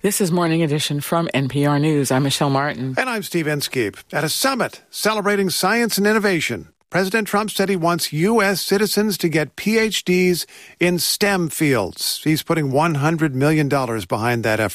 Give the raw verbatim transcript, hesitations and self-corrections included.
This is Morning Edition from N P R News. I'm Michelle Martin. And I'm Steve Inskeep. At a summit celebrating science and innovation, President Trump said he wants U S citizens to get P H Ds in STEM fields. He's putting one hundred million dollars behind that effort.